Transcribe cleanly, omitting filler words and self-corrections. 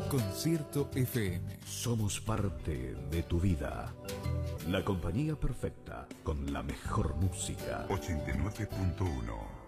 Concierto FM. Somos parte de tu vida. La compañía perfecta con la mejor música. 89.1